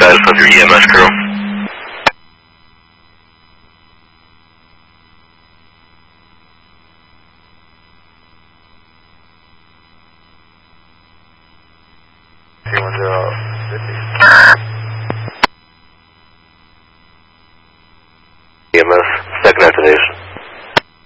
status of your EMS crew? EMS, second activation.